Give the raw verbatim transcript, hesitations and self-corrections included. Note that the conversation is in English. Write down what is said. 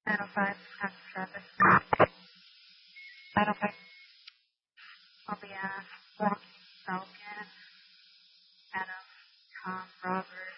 nine oh five, Hudson traffic. nine oh five. I'll be uh, walking south again out of Tom Robert.